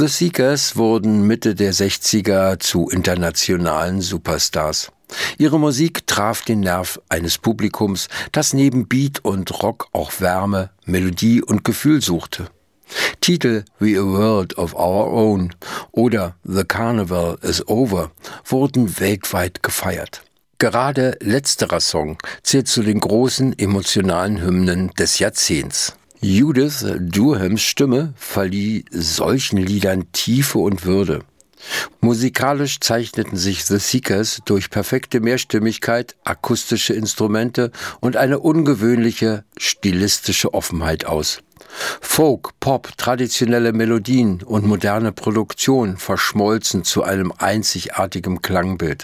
The Seekers wurden Mitte der 60er zu internationalen Superstars. Ihre Musik traf den Nerv eines Publikums, das neben Beat und Rock auch Wärme, Melodie und Gefühl suchte. Titel wie A World of Our Own oder The Carnival is Over wurden weltweit gefeiert. Gerade letzterer Song zählt zu den großen emotionalen Hymnen des Jahrzehnts. Judith Durhams Stimme verlieh solchen Liedern Tiefe und Würde. Musikalisch zeichneten sich The Seekers durch perfekte Mehrstimmigkeit, akustische Instrumente und eine ungewöhnliche stilistische Offenheit aus. Folk, Pop, traditionelle Melodien und moderne Produktion verschmolzen zu einem einzigartigen Klangbild.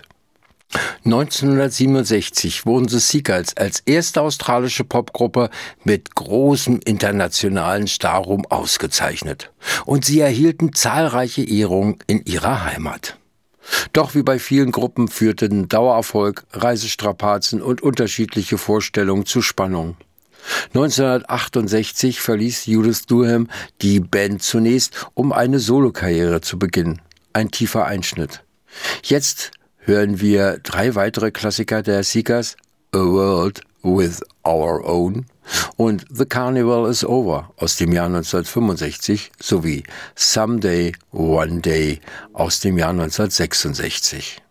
1967 wurden The Seekers als erste australische Popgruppe mit großem internationalen Starruhm ausgezeichnet und sie erhielten zahlreiche Ehrungen in ihrer Heimat. Doch wie bei vielen Gruppen führten Dauererfolg, Reisestrapazen und unterschiedliche Vorstellungen zu Spannungen. 1968 verließ Judith Durham die Band zunächst, um eine Solokarriere zu beginnen. Ein tiefer Einschnitt. Jetzt hören wir 3 weitere Klassiker der Seekers, A World with Our Own und The Carnival is Over aus dem Jahr 1965 sowie Someday, One Day aus dem Jahr 1966.